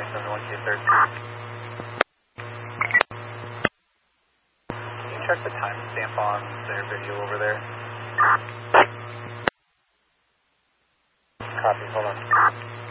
271K13. Can you check the timestamp on their video over there? Copy, hold on.